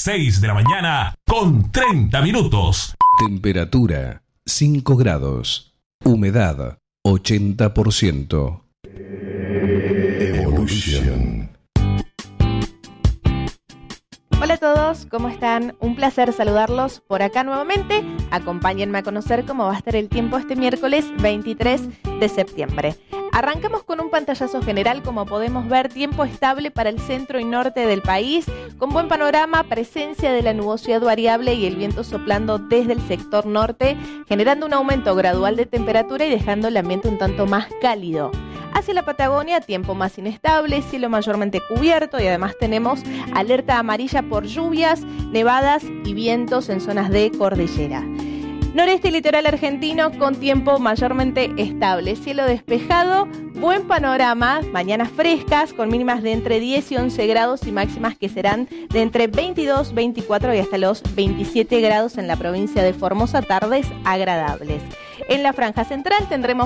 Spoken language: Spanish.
6 de la mañana con 30 minutos. Temperatura 5 grados. Humedad 80%. Evolution. Hola a todos, ¿cómo están? Un placer saludarlos por acá nuevamente. Acompáñenme a conocer cómo va a estar el tiempo este miércoles 23 de septiembre. Arrancamos con un pantallazo general. Como podemos ver, tiempo estable para el centro y norte del país, con buen panorama, presencia de la nubosidad variable y el viento soplando desde el sector norte, generando un aumento gradual de temperatura y dejando el ambiente un tanto más cálido. Hacia la Patagonia, tiempo más inestable, cielo mayormente cubierto y además tenemos alerta amarilla por lluvias, nevadas y vientos en zonas de cordillera. Noreste y litoral argentino con tiempo mayormente estable, cielo despejado, buen panorama, mañanas frescas con mínimas de entre 10 y 11 grados y máximas que serán de entre 22, 24 y hasta los 27 grados en la provincia de Formosa, tardes agradables. En la franja central tendremos